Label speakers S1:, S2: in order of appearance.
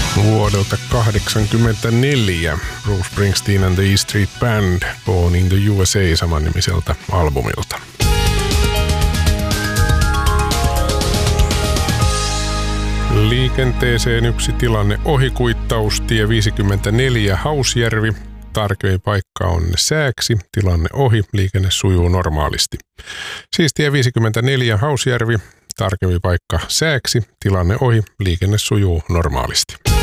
S1: Vuodelta 1984 Bruce Springsteen and the E Street Band, Born in the USA samannimiseltä albumilta. Liikenteeseen yksi tilanne ohikuittaus, tie 54 Hausjärvi. Tarkempi paikka on sääksi, tilanne ohi, liikenne sujuu normaalisti. Siis tie 54 Hausjärvi, tarkempi paikka sääksi, tilanne ohi, liikenne sujuu normaalisti.